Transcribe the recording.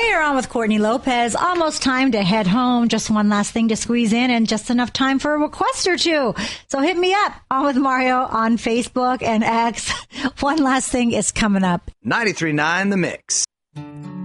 You're on with Courtney Lopez. Almost time to head home. Just one last thing to squeeze in and just enough time for a request or two. So hit me up on with Mario on Facebook and X. One last thing is coming up. 93.9 The Mix.